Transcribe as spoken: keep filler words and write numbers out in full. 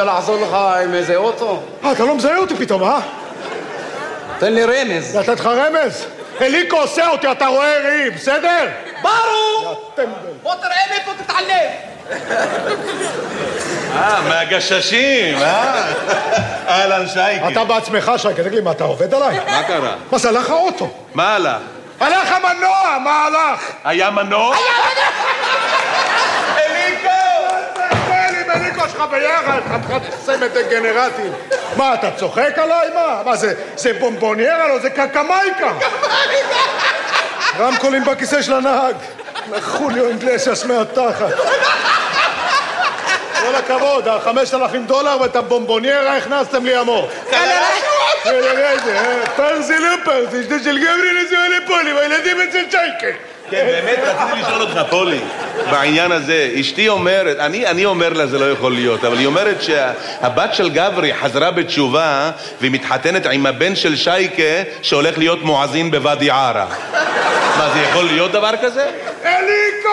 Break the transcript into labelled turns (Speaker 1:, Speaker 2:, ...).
Speaker 1: רוצה לעזור לך עם איזה אוטו?
Speaker 2: אה, אתה לא מזהה אותי פתאום, אה?
Speaker 1: תן לי רמז.
Speaker 2: לתת לך רמז? אליקו עושה אותי, אתה רואה ראי, בסדר?
Speaker 1: ברור! בוא תראה מאיפה תתעלם.
Speaker 3: אה, מהגששים, אה? אהלן שייקי.
Speaker 2: אתה בעצמך, שייקי, תגיד לי, מה, אתה עובד עליי?
Speaker 3: מה קרה?
Speaker 2: מה זה, הלך האוטו?
Speaker 3: מה הלך?
Speaker 2: הלך המנוע, מה הלך?
Speaker 3: היה מנוע? היה מנוע! אליקו!
Speaker 2: תן לי עם אליקו שלך ביחד, חתיכת סמט דגנרטים. מה, אתה צוחק עליי? מה? מה זה, זה בומבוניירה? לא, זה קקמייקה. רמקולים בכיסא של הנהג. חוליו אינגלסיאס מהתחת. כל הכבוד, החמשת אלפים דולר ואת הבומבוניירה הכנסתם לי עמוק. רגע, רגע, פרזי לא פרזי, זה של גברי נזוהה לפולי, והילדים אצל שייקה.
Speaker 3: כן, באמת רציתי לשאול אותך, פולי, בעניין הזה. אשתי אומרת, אני, אני אומר לה זה לא יכול להיות, אבל היא אומרת שהבת של גברי חזרה בתשובה והיא מתחתנת עם הבן של שייקה שהולך להיות מואזין בוואדי ערה. מה, זה יכול להיות דבר כזה?
Speaker 2: אליקו!